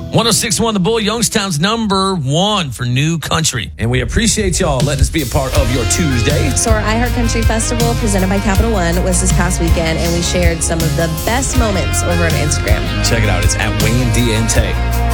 106.1 The Bull, Youngstown's number one for new country. And we appreciate y'all letting us be a part of your Tuesday. So our iHeart Country Festival presented by Capital One was this past weekend, and we shared some of the best moments over on Instagram. Check it out. It's at Wayne D. and Tay.